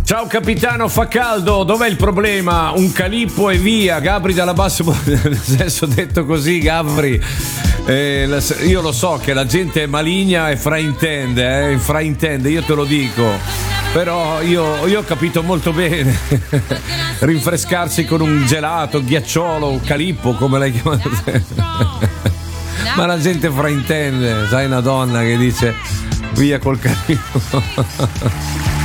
Ciao capitano, fa caldo, dov'è il problema? Un calippo e via. Gabri dalla basso. Nel senso, detto così, Gabri, io lo so che la gente è maligna e fraintende, io te lo dico. Però io ho capito molto bene. Rinfrescarsi con un gelato, ghiacciolo, un calippo, come l'hai chiamato te. Ma la gente fraintende, sai, una donna che dice via col calippo.